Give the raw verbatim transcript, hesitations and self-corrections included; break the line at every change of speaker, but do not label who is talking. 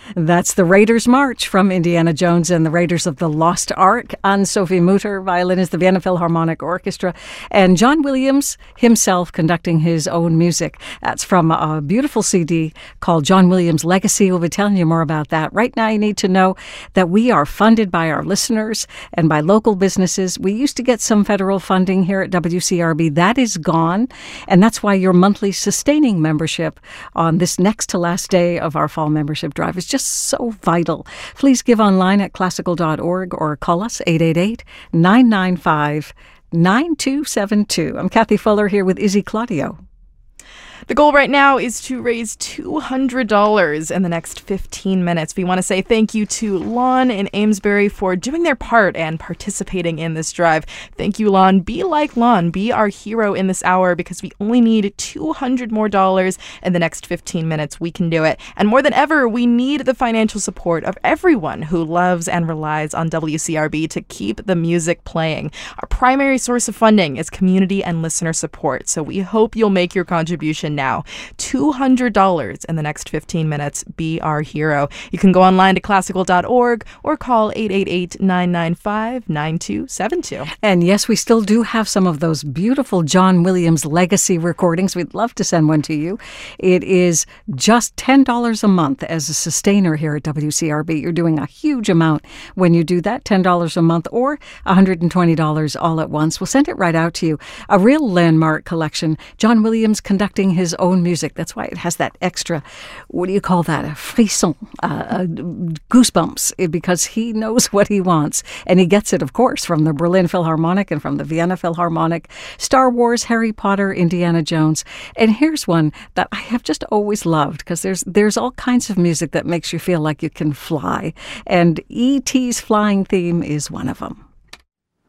That's the Raiders March from Indiana Jones and the Raiders of the Lost Ark. Anne-Sophie Mutter, violinist, the Vienna Philharmonic Orchestra, and John Williams himself conducting his own music. That's from a beautiful C D called John Williams Legacy. We'll be telling you more about that. Right now, you need to know that we are funded by our listeners and by local businesses. We used to get some federal funding here at W C R B. That is gone, and that's why your monthly sustaining membership on this next to last day of our fall membership drive is just so vital. Please give online at classical dot org or call us eight eight eight, nine nine five, nine two seven two. I'm Kathy Fuller here with Izzy Claudio.
The goal right now is to raise two hundred dollars in the next fifteen minutes. We want to say thank you to Lon and Amesbury for doing their part and participating in this drive. Thank you, Lon. Be like Lon. Be our hero in this hour because we only need two hundred more dollars in the next fifteen minutes. We can do it. And more than ever, we need the financial support of everyone who loves and relies on W C R B to keep the music playing. Our primary source of funding is community and listener support, so we hope you'll make your contribution now. two hundred dollars in the next fifteen minutes. Be our hero. You can go online to classical dot org or call eight eight eight, nine nine five, nine two seven two.
And yes, we still do have some of those beautiful John Williams legacy recordings. We'd love to send one to you. It is just ten dollars a month as a sustainer here at W C R B. You're doing a huge amount when you do that, ten dollars a month or one hundred twenty dollars all at once. We'll send it right out to you. A real landmark collection. John Williams conducting his own music. That's why it has that extra, what do you call that, a frisson, uh, goosebumps, because he knows what he wants. And he gets it, of course, from the Berlin Philharmonic and from the Vienna Philharmonic, Star Wars, Harry Potter, Indiana Jones. And here's one that I have just always loved, because there's, there's all kinds of music that makes you feel like you can fly. And E T's flying theme is one of them.